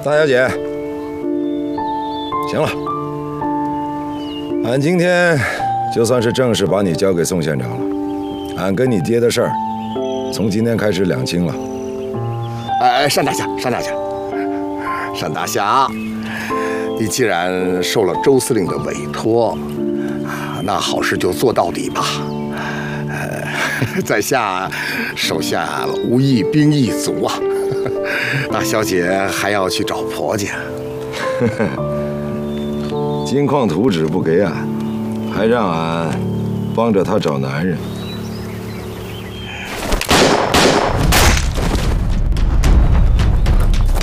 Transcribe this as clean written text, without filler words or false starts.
大小姐，行了，俺今天就算是正式把你交给宋县长了。俺跟你爹的事儿，从今天开始两清了。 单大侠，单大侠，你既然受了周司令的委托，那好事就做到底吧。在下手下无一兵一卒啊。大小姐还要去找婆家。 金矿图纸不给俺，还让俺帮着他找男人。